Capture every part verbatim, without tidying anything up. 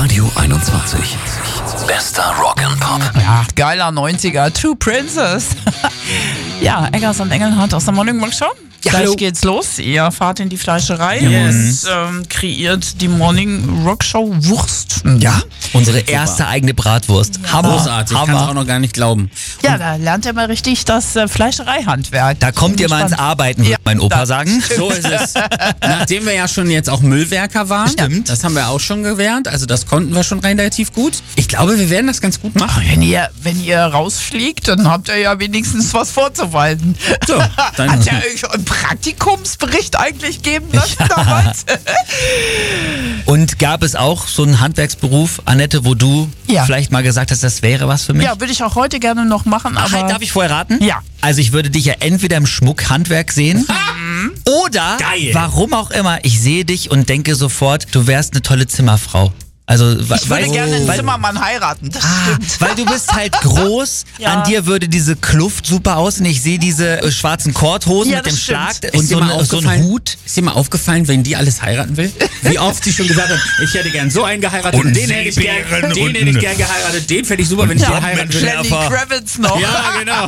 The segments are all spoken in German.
Radio einundzwanzig. Bester Rock and Pop. Ja, geiler neunziger. Two Princess. Ja, Eggers und Engelhardt aus der Morning Rock Show. Ja, Gleich hallo. geht's los. Ihr fahrt in die Fleischerei Yes. und ähm, kreiert die Morning Rock Show Wurst. Ja, Unsere erste eigene Bratwurst. Hammer. großartig. Ich kann es auch Hammer. noch gar nicht glauben. Ja, da lernt ihr mal richtig das äh, Fleischereihandwerk. Da kommt ihr mal ins Arbeiten, würde Ja, mein Opa das sagen. So ist es. Nachdem wir ja schon jetzt auch Müllwerker waren, Stimmt. das haben wir auch schon gelernt, also das konnten wir schon relativ gut. Ich glaube, wir werden das ganz gut machen. Wenn ihr, wenn ihr rausfliegt, dann habt ihr ja wenigstens was vorzuweisen. So, dann- Hat ihr euch einen Praktikumsbericht eigentlich geben lassen damals? Und gab es auch so einen Handwerksberuf, Annette, wo du Ja. vielleicht mal gesagt hast, das wäre was für mich? Ja, würde ich auch heute gerne noch machen, Ach, aber... darf ich vorher raten? Ja. Also ich würde dich ja entweder im Schmuckhandwerk sehen oder, Geil. warum auch immer, ich sehe dich und denke sofort, du wärst eine tolle Zimmerfrau. Also, Ich würde weil, gerne einen weil, Zimmermann heiraten, das Ah, stimmt. weil du bist halt groß, Ja. an dir würde diese Kluft super aussehen. Ich sehe diese äh, schwarzen Korthosen Ja, mit dem das stimmt. Schlag Ist und dir so, mal eine, so ein aufgefallen- Hut. Ist dir mal aufgefallen, wenn die alles heiraten will? Wie oft sie schon gesagt hat, ich hätte gern so einen geheiratet Und und den hätte ich gern, Seebären den und- hätte ich gern geheiratet, den fände ich super, wenn ich den heiraten würde. Lenny Kravitz noch. Ja, genau.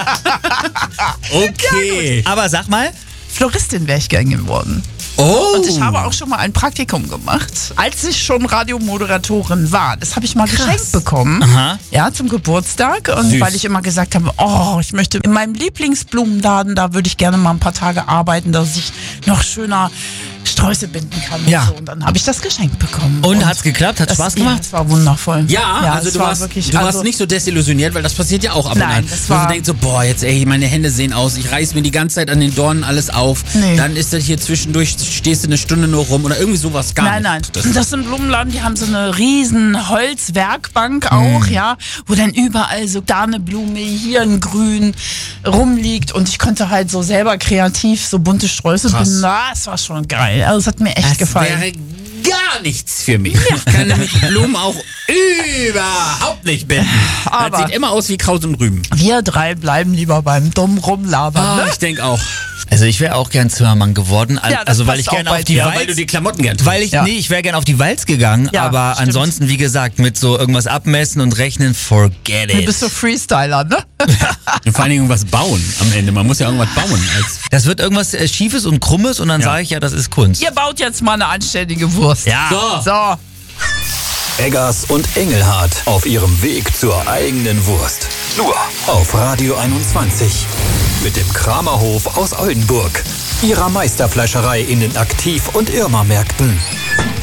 Okay. Aber sag mal, Floristin wäre ich gern geworden. Oh. Und ich habe auch schon mal ein Praktikum gemacht, als ich schon Radiomoderatorin war. Das habe ich mal geschenkt bekommen. Aha. Ja, zum Geburtstag. Und Süß. weil ich immer gesagt habe, oh, ich möchte in meinem Lieblingsblumenladen, da würde ich gerne mal ein paar Tage arbeiten, dass ich noch schöner Sträuße binden kann. Ja. Und, so. Und dann habe ich das geschenkt bekommen. Und hat's geklappt? Hat's das, Spaß Ja, gemacht? es war wundervoll. Ja, also es du, war warst, wirklich, du also, warst nicht so desillusioniert, weil das passiert ja auch ab und Nein, an. das Wo war- du denkst so, boah, jetzt ey, meine Hände sehen aus, ich reiß mir die ganze Zeit an den Dornen alles auf. Nee. Dann ist das hier zwischendurch, stehst du eine Stunde nur rum oder irgendwie sowas gar Nein, nein. nicht. Das, das sind Blumenladen, die haben so eine riesen Holzwerkbank auch, ja, wo dann überall so da eine Blume, hier ein Grün rumliegt und ich konnte halt so selber kreativ so bunte Sträuße Krass. binden. Na, es war schon geil. Also es hat mir echt Das gefallen. wäre gar nichts für mich. Ich kann nämlich Blumen auch überhaupt nicht binden. Aber- das sieht immer aus wie Kraut und Rüben. Wir drei bleiben lieber beim dummen Rumlabern. Ah, Ne? ich denke auch. also ich wäre auch gern Zimmermann geworden. Al- Ja, das also weil passt ich auch gerne bei auf die dir. Ja, weil Walz, du die Klamotten gern weil ich, Ja. nee, ich wäre gerne auf die Walz gegangen, Ja, aber stimmt. ansonsten, wie gesagt, mit so irgendwas abmessen und rechnen, forget Du it. bist so Freestyler, ne? Und vor allen Dingen irgendwas bauen am Ende. Man muss ja irgendwas bauen. Als Das wird irgendwas äh, Schiefes und Krummes und dann Ja. sage ich ja, das ist Kunst. Ihr baut jetzt mal eine anständige Wurst. Ja. so. So. Eggers und Engelhardt auf ihrem Weg zur eigenen Wurst. Nur auf Radio einundzwanzig. Mit dem Kramerhof aus Oldenburg. Ihrer Meisterfleischerei in den Aktiv- und Irma-Märkten.